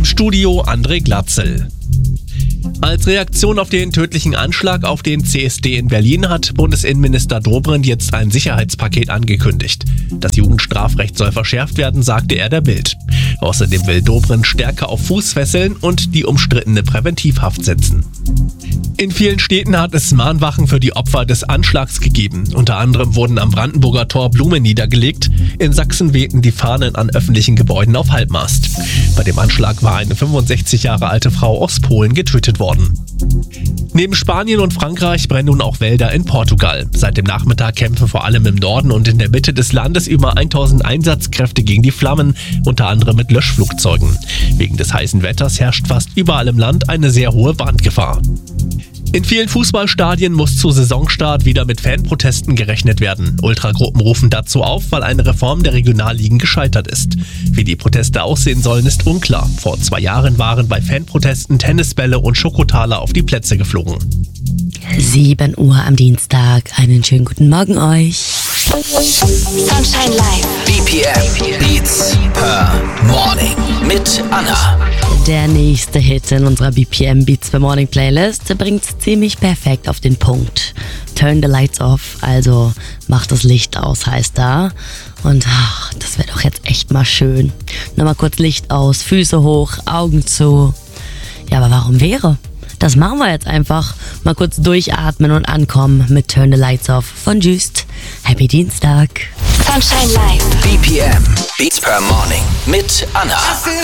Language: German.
Im Studio André Glatzel. Als Reaktion auf den tödlichen Anschlag auf den CSD in Berlin hat Bundesinnenminister Dobrindt jetzt ein Sicherheitspaket angekündigt. Das Jugendstrafrecht soll verschärft werden, sagte er der Bild. Außerdem will Dobrindt stärker auf Fußfesseln und die umstrittene Präventivhaft setzen. In vielen Städten hat es Mahnwachen für die Opfer des Anschlags gegeben. Unter anderem wurden am Brandenburger Tor Blumen niedergelegt. In Sachsen wehten die Fahnen an öffentlichen Gebäuden auf Halbmast. Bei dem Anschlag war eine 65 Jahre alte Frau aus Polen getötet worden. Neben Spanien und Frankreich brennen nun auch Wälder in Portugal. Seit dem Nachmittag kämpfen vor allem im Norden und in der Mitte des Landes über 1000 Einsatzkräfte gegen die Flammen, unter anderem mit Löschflugzeugen. Wegen des heißen Wetters herrscht fast überall im Land eine sehr hohe Brandgefahr. In vielen Fußballstadien muss zu Saisonstart wieder mit Fanprotesten gerechnet werden. Ultragruppen rufen dazu auf, weil eine Reform der Regionalligen gescheitert ist. Wie die Proteste aussehen sollen, ist unklar. Vor 2 Jahren waren bei Fanprotesten Tennisbälle und Schokotaler auf die Plätze geflogen. 7 Uhr am Dienstag. Einen schönen guten Morgen euch. Sunshine Live. BPM Beats per Morning mit Anna. Der nächste Hit in unserer BPM Beats per Morning Playlist bringt's ziemlich perfekt auf den Punkt. Turn the lights off, also mach das Licht aus, heißt da. Und das wäre doch jetzt echt mal schön. Nochmal kurz Licht aus, Füße hoch, Augen zu. Ja, aber warum wäre? Das machen wir jetzt einfach. Mal kurz durchatmen und ankommen mit Turn the Lights Off von Just. Happy Dienstag. Sunshine Live. BPM Beats per Morning mit Anna.